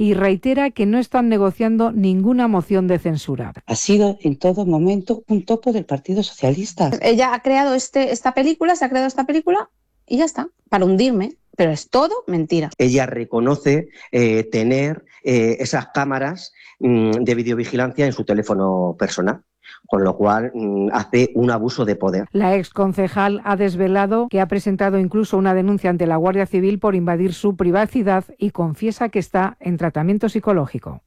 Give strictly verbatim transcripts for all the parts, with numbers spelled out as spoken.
y reitera que no están negociando ninguna moción de censura. Ha sido en todo momento un topo del Partido Socialista. Ella ha creado este, esta película, se ha creado esta película y ya está, para hundirme. Pero es todo mentira. Ella reconoce eh, tener eh, esas cámaras mm, de videovigilancia en su teléfono personal, con lo cual mm, hace un abuso de poder. La exconcejal ha desvelado que ha presentado incluso una denuncia ante la Guardia Civil por invadir su privacidad y confiesa que está en tratamiento psicológico.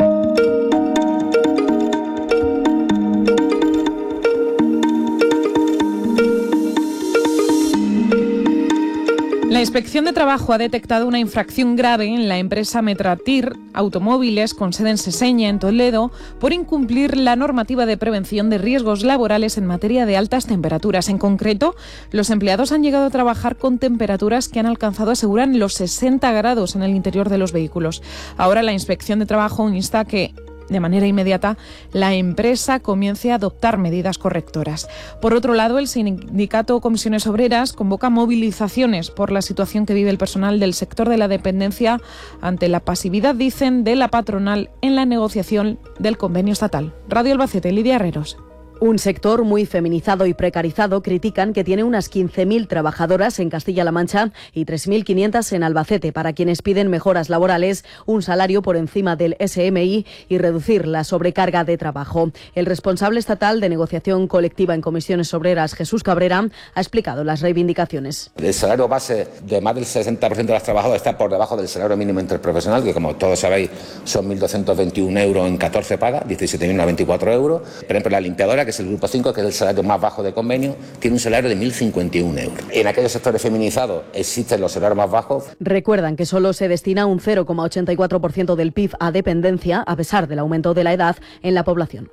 La Inspección de Trabajo ha detectado una infracción grave en la empresa Metratir Automóviles, con sede en Seseña, en Toledo, por incumplir la normativa de prevención de riesgos laborales en materia de altas temperaturas. En concreto, los empleados han llegado a trabajar con temperaturas que han alcanzado, aseguran, los sesenta grados en el interior de los vehículos. Ahora la Inspección de Trabajo insta a que de manera inmediata la empresa comience a adoptar medidas correctoras. Por otro lado, el sindicato Comisiones Obreras convoca movilizaciones por la situación que vive el personal del sector de la dependencia ante la pasividad, dicen, de la patronal en la negociación del convenio estatal. Radio Albacete, Lidia Herreros. Un sector muy feminizado y precarizado, critican, que tiene unas quince mil trabajadoras en Castilla-La Mancha y tres mil quinientas en Albacete, para quienes piden mejoras laborales, un salario por encima del S M I y reducir la sobrecarga de trabajo. El responsable estatal de negociación colectiva en Comisiones Obreras, Jesús Cabrera, ha explicado las reivindicaciones. El salario base de más del sesenta por ciento de las trabajadoras está por debajo del salario mínimo interprofesional, que como todos sabéis son mil doscientos veintiún euros en catorce pagas, diecisiete mil noventa y cuatro euros. Por ejemplo, la limpiadora, que es el grupo cinco, que es el salario más bajo de convenio, tiene un salario de mil cincuenta y un euros. En aquellos sectores feminizados existen los salarios más bajos. Recuerdan que solo se destina un cero coma ochenta y cuatro por ciento del P I B a dependencia, a pesar del aumento de la edad en la población.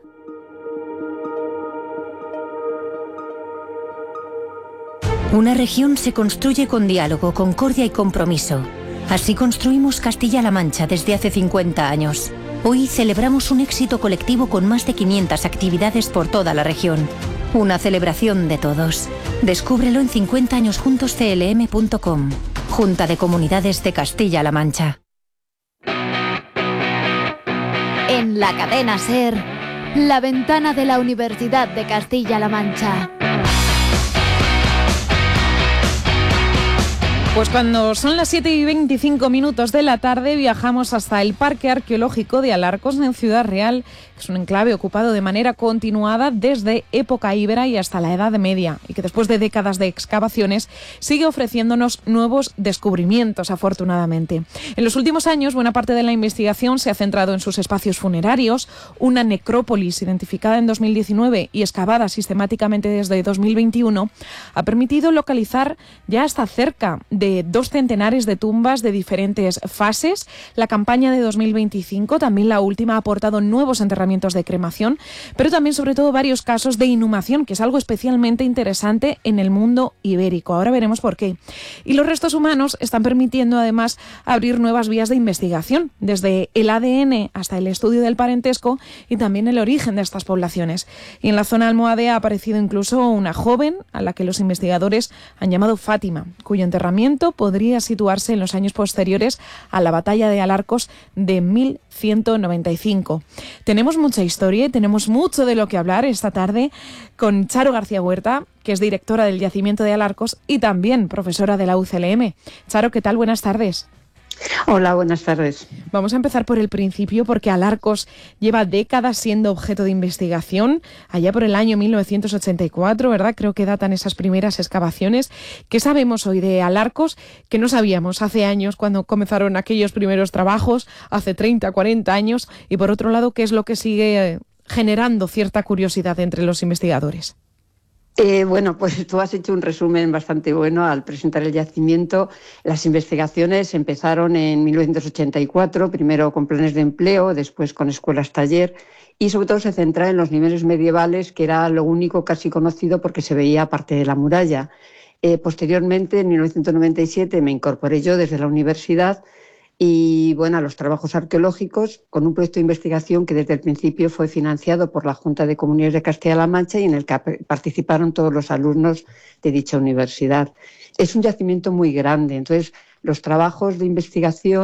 Una región se construye con diálogo, concordia y compromiso. Así construimos Castilla-La Mancha desde hace cincuenta años. Hoy celebramos un éxito colectivo con más de quinientas actividades por toda la región. Una celebración de todos. Descúbrelo en cincuenta años juntos c l m punto com. Junta de Comunidades de Castilla-La Mancha. En la cadena SER, la ventana de la Universidad de Castilla-La Mancha. Pues cuando son las siete y veinticinco minutos de la tarde, viajamos hasta el Parque Arqueológico de Alarcos, en Ciudad Real, que es un enclave ocupado de manera continuada desde época íbera y hasta la Edad Media, y que después de décadas de excavaciones sigue ofreciéndonos nuevos descubrimientos, afortunadamente. En los últimos años, buena parte de la investigación se ha centrado en sus espacios funerarios. Una necrópolis identificada en dos mil diecinueve y excavada sistemáticamente desde dos mil veintiuno ha permitido localizar ya hasta cerca de dos centenares de tumbas de diferentes fases. La campaña de dos mil veinticinco, también la última, ha aportado nuevos enterramientos de cremación, pero también, sobre todo, varios casos de inhumación, que es algo especialmente interesante en el mundo ibérico. Ahora veremos por qué. Y los restos humanos están permitiendo, además, abrir nuevas vías de investigación, desde el A D N hasta el estudio del parentesco y también el origen de estas poblaciones. Y en la zona almohade ha aparecido incluso una joven a la que los investigadores han llamado Fátima, cuyo enterramiento podría situarse en los años posteriores a la batalla de Alarcos de mil ciento noventa y cinco. Tenemos mucha historia y tenemos mucho de lo que hablar esta tarde con Charo García Huerta, que es directora del Yacimiento de Alarcos y también profesora de la U C L M. Charo, ¿qué tal? Buenas tardes. Hola, buenas tardes. Vamos a empezar por el principio, porque Alarcos lleva décadas siendo objeto de investigación. Allá por el año mil novecientos ochenta y cuatro, ¿verdad? Creo que datan esas primeras excavaciones. ¿Qué sabemos hoy de Alarcos que no sabíamos hace años, cuando comenzaron aquellos primeros trabajos, hace treinta, cuarenta años? Y por otro lado, ¿qué es lo que sigue generando cierta curiosidad entre los investigadores? Eh, bueno, pues tú has hecho un resumen bastante bueno al presentar el yacimiento. Las investigaciones empezaron en mil novecientos ochenta y cuatro, primero con planes de empleo, después con escuelas taller, y sobre todo se centra en los niveles medievales, que era lo único casi conocido porque se veía parte de la muralla. Eh, posteriormente, en mil novecientos noventa y siete, me incorporé yo desde la universidad y bueno, a los trabajos arqueológicos, con un proyecto de investigación que desde el principio fue financiado por la Junta de Comunidades de Castilla-La Mancha y en el que participaron todos los alumnos de dicha universidad. Es un yacimiento muy grande, entonces los trabajos de investigación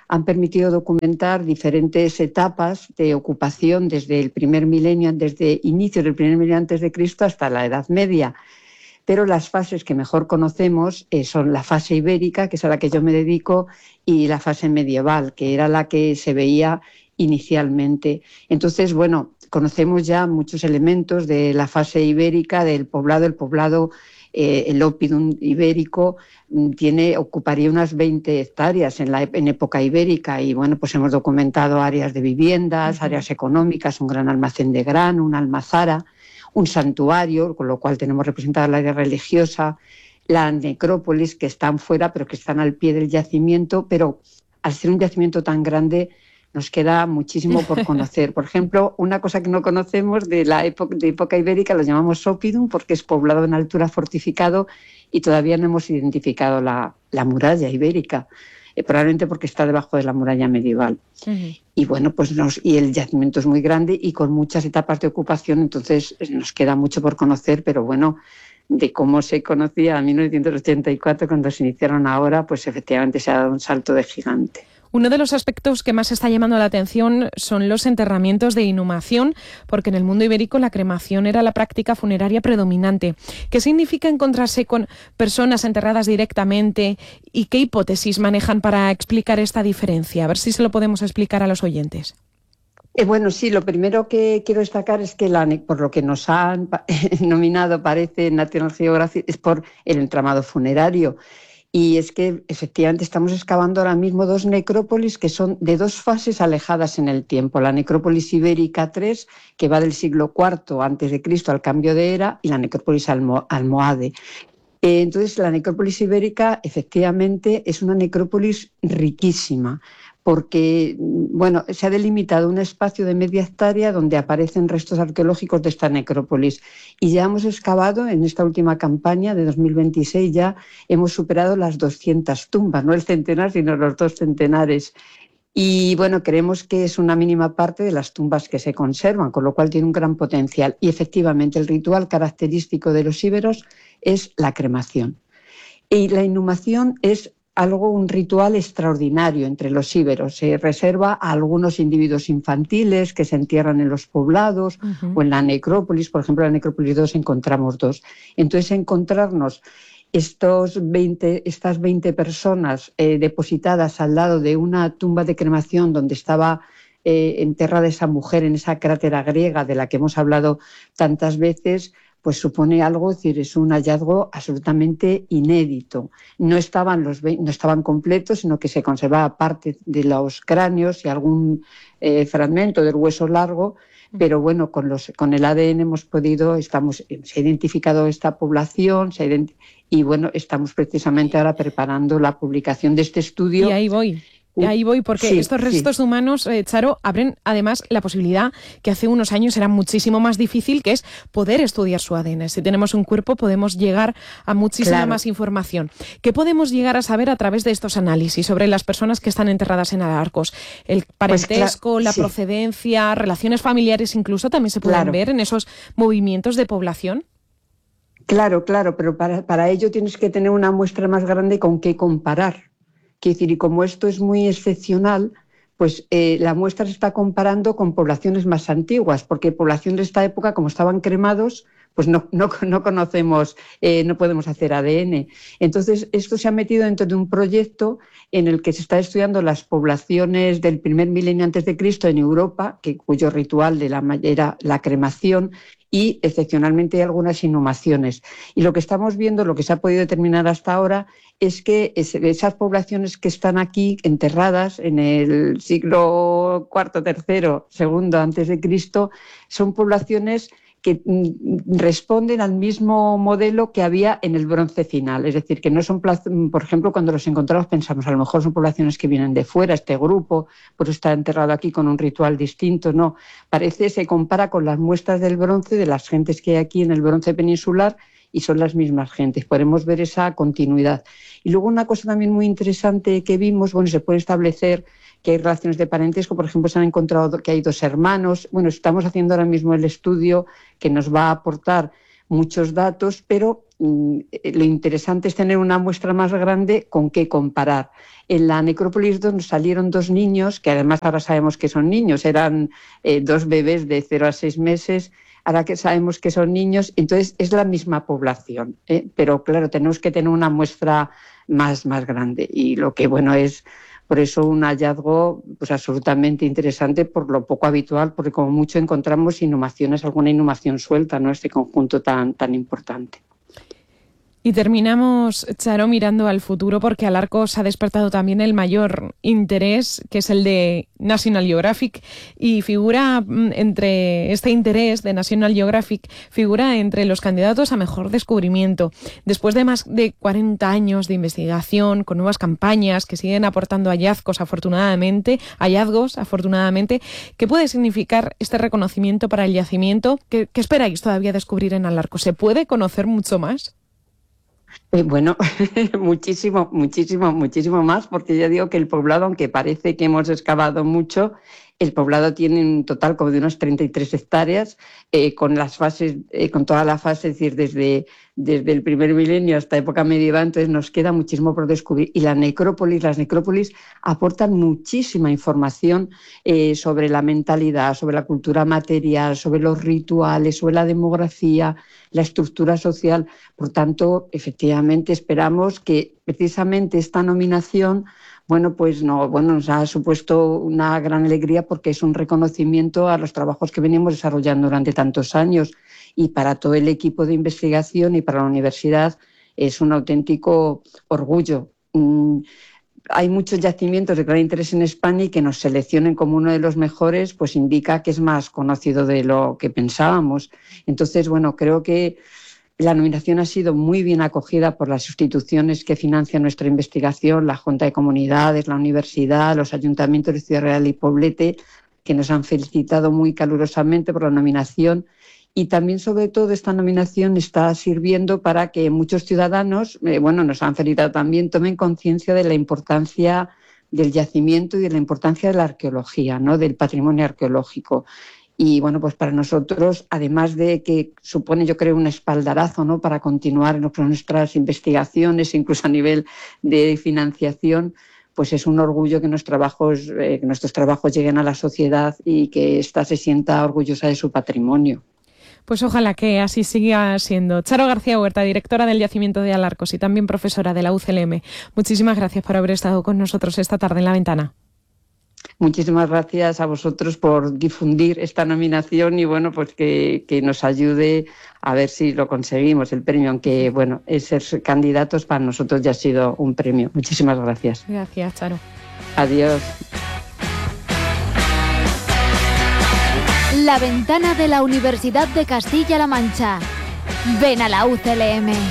han permitido documentar diferentes etapas de ocupación desde el primer milenio, desde inicios del primer milenio antes de Cristo hasta la Edad Media. Pero las fases que mejor conocemos eh, son la fase ibérica, que es a la que yo me dedico, y la fase medieval, que era la que se veía inicialmente. Entonces, bueno, conocemos ya muchos elementos de la fase ibérica, del poblado. El poblado, eh, el oppidum ibérico, tiene, ocuparía unas veinte hectáreas en la en época ibérica, y bueno, pues hemos documentado áreas de viviendas, uh-huh. áreas económicas, un gran almacén de grano, una almazara, un santuario, con lo cual tenemos representada el área religiosa, la necrópolis, que están fuera, pero que están al pie del yacimiento, pero al ser un yacimiento tan grande nos queda muchísimo por conocer. Por ejemplo, una cosa que no conocemos de la época, de época ibérica, lo llamamos oppidum, porque es poblado en altura, fortificado, y todavía no hemos identificado la, la muralla ibérica, eh, probablemente porque está debajo de la muralla medieval. Uh-huh. Y bueno, pues nos, y el yacimiento es muy grande y con muchas etapas de ocupación, entonces nos queda mucho por conocer, pero bueno, de cómo se conocía en mil novecientos ochenta y cuatro, cuando se iniciaron ahora, pues efectivamente se ha dado un salto de gigante. Uno de los aspectos que más está llamando la atención son los enterramientos de inhumación, porque en el mundo ibérico la cremación era la práctica funeraria predominante. ¿Qué significa encontrarse con personas enterradas directamente y qué hipótesis manejan para explicar esta diferencia? A ver si se lo podemos explicar a los oyentes. Eh, bueno, sí, lo primero que quiero destacar es que la, por lo que nos han nominado, parece, National Geographic, es por el entramado funerario. Y es que efectivamente estamos excavando ahora mismo dos necrópolis que son de dos fases alejadas en el tiempo. La necrópolis ibérica tres, que va del siglo cuarto antes de Cristo al cambio de era, y la necrópolis almo- almohade. Eh, entonces, la necrópolis ibérica efectivamente es una necrópolis riquísima, porque bueno, se ha delimitado un espacio de media hectárea donde aparecen restos arqueológicos de esta necrópolis, y ya hemos excavado en esta última campaña de dos mil veintiséis, ya hemos superado las doscientas tumbas, no el centenar, sino los dos centenares. Y bueno, creemos que es una mínima parte de las tumbas que se conservan, con lo cual tiene un gran potencial. Y efectivamente el ritual característico de los íberos es la cremación. Y la inhumación es algo, un ritual extraordinario entre los íberos. Se reserva a algunos individuos infantiles que se entierran en los poblados, uh-huh. o en la necrópolis. Por ejemplo, en la necrópolis dos encontramos dos. Entonces, encontrarnos estos veinte, estas veinte personas eh, depositadas al lado de una tumba de cremación donde estaba eh, enterrada esa mujer en esa crátera griega de la que hemos hablado tantas veces, pues supone algo, es decir, es un hallazgo absolutamente inédito. No estaban, los, no estaban completos, sino que se conservaba parte de los cráneos y algún eh, fragmento del hueso largo, pero bueno, con, los, con el A D N hemos podido, estamos, se ha identificado esta población, se ident- y bueno, estamos precisamente ahora preparando la publicación de este estudio. Y ahí voy. Y ahí voy, porque sí, estos restos sí. humanos, eh, Charo, abren además la posibilidad que hace unos años era muchísimo más difícil, que es poder estudiar su A D N. Si tenemos un cuerpo podemos llegar a muchísima claro. más información. ¿Qué podemos llegar a saber a través de estos análisis sobre las personas que están enterradas en Alarcos? El parentesco, pues, la sí. procedencia, relaciones familiares incluso, también se pueden claro. ver en esos movimientos de población. Claro, claro, pero para, para ello tienes que tener una muestra más grande con qué comparar. Quiero decir, y como esto es muy excepcional, pues eh, la muestra se está comparando con poblaciones más antiguas, porque poblaciones de esta época, como estaban cremados, pues no, no, no conocemos, eh, no podemos hacer A D N. Entonces, esto se ha metido dentro de un proyecto en el que se está estudiando las poblaciones del primer milenio antes de Cristo en Europa, que, cuyo ritual de la, era la cremación, y excepcionalmente hay algunas inhumaciones. Y lo que estamos viendo, lo que se ha podido determinar hasta ahora, es que esas poblaciones que están aquí enterradas en el siglo cuarto, tercero, segundo antes de Cristo, son poblaciones que responden al mismo modelo que había en el bronce final. Es decir, que no son, por ejemplo, cuando los encontramos pensamos, a lo mejor son poblaciones que vienen de fuera, este grupo, por eso está enterrado aquí con un ritual distinto. No, parece, se compara con las muestras del bronce, de las gentes que hay aquí en el bronce peninsular, y son las mismas gentes. Podemos ver esa continuidad. Y luego una cosa también muy interesante que vimos, bueno, se puede establecer que hay relaciones de parentesco. Por ejemplo, se han encontrado que hay dos hermanos. Bueno, estamos haciendo ahora mismo el estudio que nos va a aportar muchos datos, pero mm, lo interesante es tener una muestra más grande con qué comparar. En la necrópolis dos nos salieron dos niños, que además ahora sabemos que son niños, eran eh, dos bebés de cero a seis meses, ahora que sabemos que son niños, entonces es la misma población, ¿eh? Pero claro, tenemos que tener una muestra más, más grande, y lo que bueno es por eso un hallazgo pues absolutamente interesante por lo poco habitual, porque como mucho encontramos inhumaciones, alguna inhumación suelta, ¿no? Este conjunto tan, tan importante. Y terminamos, Charo, mirando al futuro, porque Alarcos ha despertado también el mayor interés, que es el de National Geographic, y figura entre este interés de National Geographic, figura entre los candidatos a mejor descubrimiento. Después de más de cuarenta años de investigación, con nuevas campañas que siguen aportando hallazgos, afortunadamente, hallazgos, afortunadamente, ¿qué puede significar este reconocimiento para el yacimiento? ¿Qué, qué esperáis todavía descubrir en Alarcos? ¿Se puede conocer mucho más? Eh, bueno, muchísimo, muchísimo, muchísimo más, porque ya digo que el poblado, aunque parece que hemos excavado mucho, el poblado tiene un total como de unas treinta y tres hectáreas, eh, con las fases, eh, con toda la fase, es decir, desde, desde el primer milenio hasta época medieval, entonces nos queda muchísimo por descubrir. Y la necrópolis, las necrópolis aportan muchísima información eh, sobre la mentalidad, sobre la cultura material, sobre los rituales, sobre la demografía, la estructura social. Por tanto, efectivamente, esperamos que precisamente esta nominación Bueno, pues no, bueno, nos ha supuesto una gran alegría porque es un reconocimiento a los trabajos que venimos desarrollando durante tantos años, y para todo el equipo de investigación y para la universidad es un auténtico orgullo. Mm, hay muchos yacimientos de gran interés en España, y que nos seleccionen como uno de los mejores pues indica que es más conocido de lo que pensábamos. Entonces, bueno, creo que la nominación ha sido muy bien acogida por las instituciones que financian nuestra investigación, la Junta de Comunidades, la Universidad, los ayuntamientos de Ciudad Real y Poblete, que nos han felicitado muy calurosamente por la nominación. Y también, sobre todo, esta nominación está sirviendo para que muchos ciudadanos, eh, bueno, nos han felicitado también, tomen conciencia de la importancia del yacimiento y de la importancia de la arqueología, ¿no? Del patrimonio arqueológico. Y bueno, pues para nosotros, además de que supone, yo creo, un espaldarazo, ¿no? Para continuar en nuestras investigaciones, incluso a nivel de financiación, pues es un orgullo que, nuestros trabajos, eh, que nuestros trabajos lleguen a la sociedad y que ésta se sienta orgullosa de su patrimonio. Pues ojalá que así siga siendo. Charo García Huerta, directora del Yacimiento de Alarcos y también profesora de la U C L M. Muchísimas gracias por haber estado con nosotros esta tarde en La Ventana. Muchísimas gracias a vosotros por difundir esta nominación y bueno, pues que, que nos ayude a ver si lo conseguimos, el premio, aunque bueno, ser candidatos para nosotros ya ha sido un premio. Muchísimas gracias. Gracias, Charo. Adiós. La Ventana de la Universidad de Castilla-La Mancha. Ven a la U C L M.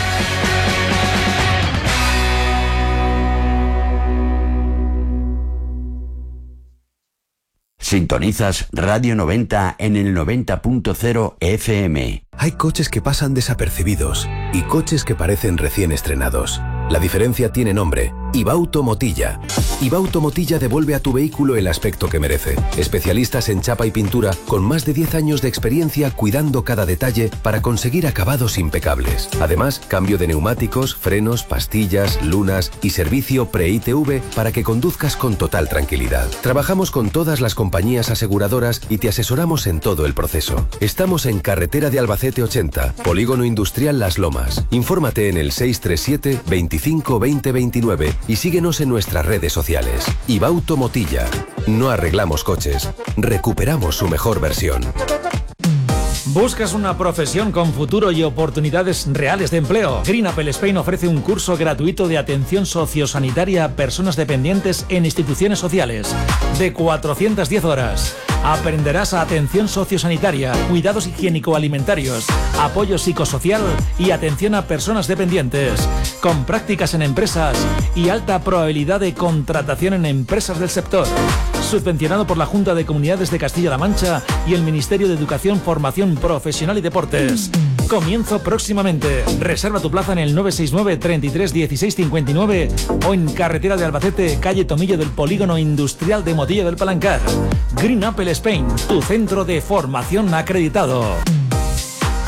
Sintonizas Radio noventa en el noventa punto cero F M. Hay coches que pasan desapercibidos y coches que parecen recién estrenados. La diferencia tiene nombre: Ibauto Motilla. Ibauto Motilla devuelve a tu vehículo el aspecto que merece. Especialistas en chapa y pintura con más de diez años de experiencia cuidando cada detalle para conseguir acabados impecables. Además, cambio de neumáticos, frenos, pastillas, lunas y servicio pre-I T V para que conduzcas con total tranquilidad. Trabajamos con todas las compañías aseguradoras y te asesoramos en todo el proceso. Estamos en Carretera de Albacete ochenta, Polígono Industrial Las Lomas. Infórmate en el seis tres siete, veinticinco, veinte, veintinueve y síguenos en nuestras redes sociales. Ibauto Motilla. No arreglamos coches, recuperamos su mejor versión. ¿Buscas una profesión con futuro y oportunidades reales de empleo? Green Apple Spain ofrece un curso gratuito de atención sociosanitaria a personas dependientes en instituciones sociales, de cuatrocientas diez horas. Aprenderás atención sociosanitaria, cuidados higiénico-alimentarios, apoyo psicosocial y atención a personas dependientes, con prácticas en empresas y alta probabilidad de contratación en empresas del sector. Subvencionado por la Junta de Comunidades de Castilla-La Mancha y el Ministerio de Educación, Formación Profesional y Deportes. Comienzo próximamente. Reserva tu plaza en el nueve seis nueve, treinta y tres, dieciséis cincuenta y nueve o en Carretera de Albacete, calle Tomillo del Polígono Industrial de Motilla del Palancar. Green Apple Spain, tu centro de formación acreditado.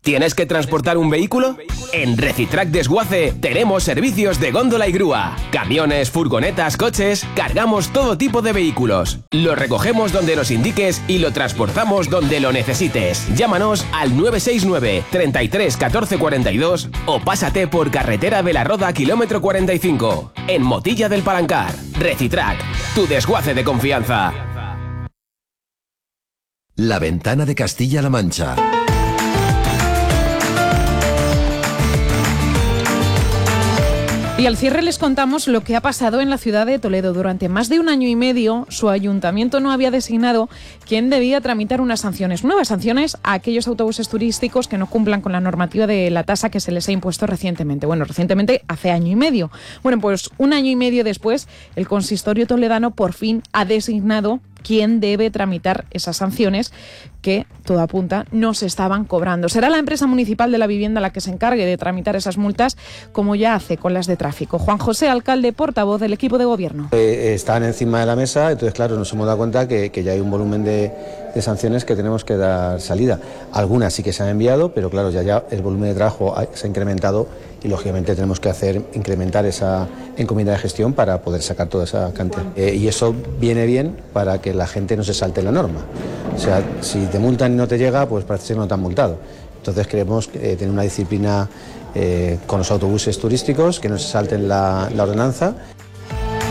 ¿Tienes que transportar un vehículo? En Recitrac Desguace tenemos servicios de góndola y grúa. Camiones, furgonetas, coches, cargamos todo tipo de vehículos. Lo recogemos donde nos indiques y lo transportamos donde lo necesites. Llámanos al nueve seis nueve, treinta y tres, catorce cuarenta y dos o pásate por carretera de la Roda kilómetro cuarenta y cinco. En Motilla del Palancar. Recitrac, tu desguace de confianza. La Ventana de Castilla-La Mancha. Y al cierre les contamos lo que ha pasado en la ciudad de Toledo. Durante más de un año y medio, su ayuntamiento no había designado quién debía tramitar unas sanciones, nuevas sanciones a aquellos autobuses turísticos que no cumplan con la normativa de la tasa que se les ha impuesto recientemente. Bueno, recientemente hace año y medio. Bueno, pues un año y medio después, el consistorio toledano por fin ha designado quién debe tramitar esas sanciones que, todo apunta, no se estaban cobrando. Será la empresa municipal de la vivienda la que se encargue de tramitar esas multas, como ya hace con las de tráfico. Juan José, alcalde, portavoz del equipo de gobierno. Eh, están encima de la mesa, entonces claro, nos hemos dado cuenta que, que ya hay un volumen de, de sanciones que tenemos que dar salida. Algunas sí que se han enviado, pero claro, ya, ya el volumen de trabajo se ha incrementado y lógicamente tenemos que hacer incrementar esa encomienda de gestión para poder sacar toda esa cantidad. Eh, y eso viene bien para que la gente no se salte la norma. O sea, si te multan y no te llega, pues parece que no te han multado. Entonces queremos eh, tener una disciplina eh, con los autobuses turísticos, que no se salten la, la ordenanza.